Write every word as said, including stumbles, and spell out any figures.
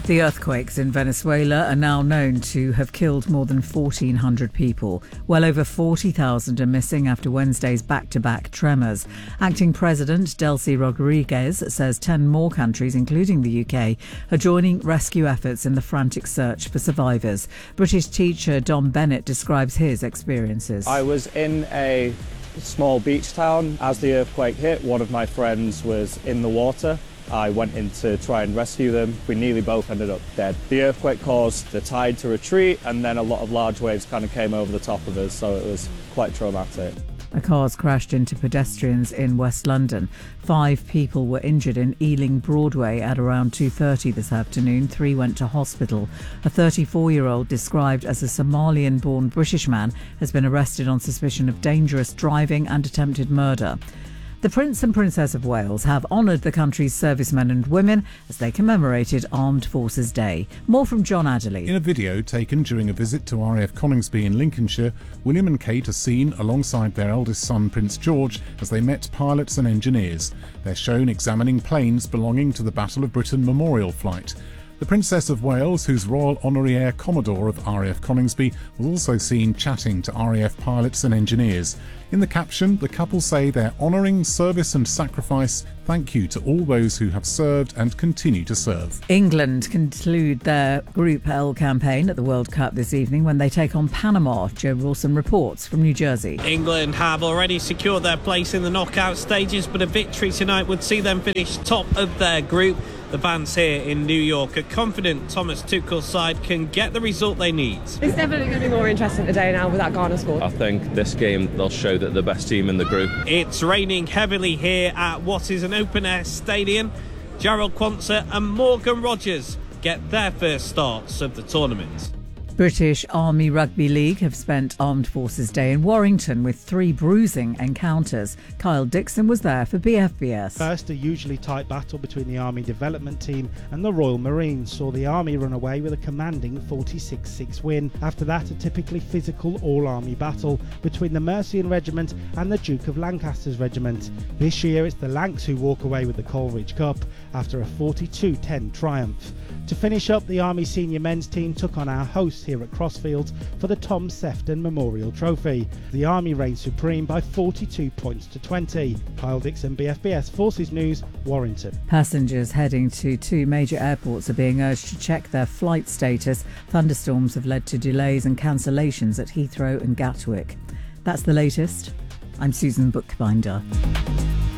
The earthquakes in Venezuela are now known to have killed more than fourteen hundred people. Well over forty thousand are missing after Wednesday's back-to-back tremors. Acting President Delcy Rodriguez says ten more countries, including the U K, are joining rescue efforts in the frantic search for survivors. British teacher Dom Bennett describes his experiences. I was in a small beach town. As the earthquake hit, one of my friends was in the water. I went in to try and rescue them. We nearly both ended up dead. The earthquake caused the tide to retreat, and then a lot of large waves kind of came over the top of us, so it was quite traumatic. A car's crashed into pedestrians in West London. Five people were injured in Ealing Broadway at around two thirty this afternoon. Three went to hospital. A thirty-four-year-old described as a Somalian-born British man has been arrested on suspicion of dangerous driving and attempted murder. The Prince and Princess of Wales have honoured the country's servicemen and women as they commemorated Armed Forces Day. More from John Adderley. In a video taken during a visit to R A F Coningsby in Lincolnshire, William and Kate are seen alongside their eldest son Prince George as they met pilots and engineers. They're shown examining planes belonging to the Battle of Britain memorial flight. The Princess of Wales, who's Royal Honorary Air Commodore of R A F Coningsby, was also seen chatting to R A F pilots and engineers. In the caption, the couple say they're honouring service and sacrifice. Thank you to all those who have served and continue to serve. England conclude their Group L campaign at the World Cup this evening when they take on Panama. Joe Rawson reports from New Jersey. England have already secured their place in the knockout stages, but a victory tonight would see them finish top of their group. The fans here in New York are confident Thomas Tuchel's side can get the result they need. It's definitely going to be more interesting today now with that Ghana squad. I think this game they'll show that they're the best team in the group. It's raining heavily here at what is an open-air stadium. Jarrell Quansah and Morgan Rogers get their first starts of the tournament. British Army Rugby League have spent Armed Forces Day in Warrington with three bruising encounters. Kyle Dixon was there for B F B S. First, a usually tight battle between the Army Development Team and the Royal Marines saw the Army run away with a commanding forty-six six win. After that, a typically physical all-Army battle between the Mercian Regiment and the Duke of Lancaster's Regiment. This year, it's the Lancs who walk away with the Coleridge Cup after a forty-two ten triumph. To finish up, the Army senior men's team took on our hosts here at Crossfields for the Tom Sefton Memorial Trophy. The Army reigned supreme by forty-two points to twenty. Kyle Dixon, B F B S Forces News, Warrington. Passengers heading to two major airports are being urged to check their flight status. Thunderstorms have led to delays and cancellations at Heathrow and Gatwick. That's the latest. I'm Susan Bookbinder.